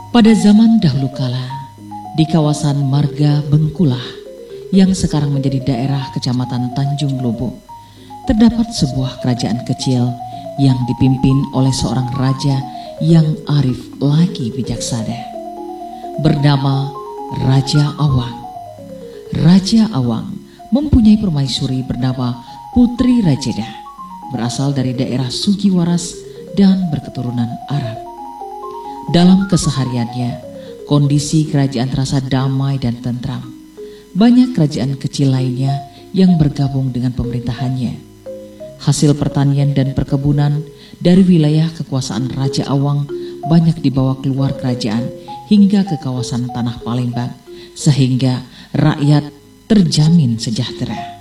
Pada zaman dahulu kala, di kawasan Marga Bengkulah yang sekarang menjadi daerah Kecamatan Tanjung Lobo, terdapat sebuah kerajaan kecil yang dipimpin oleh seorang raja yang arif lagi bijaksana, bernama Raja Awang. Raja Awang mempunyai permaisuri bernama Putri Rajeda, berasal dari daerah Sugiwaras dan berketurunan Arab. Dalam kesehariannya, kondisi kerajaan terasa damai dan tentram. Banyak kerajaan kecil lainnya yang bergabung dengan pemerintahannya. Hasil pertanian dan perkebunan dari wilayah kekuasaan Raja Awang banyak dibawa keluar kerajaan hingga ke kawasan Tanah Palembang, sehingga rakyat terjamin sejahtera.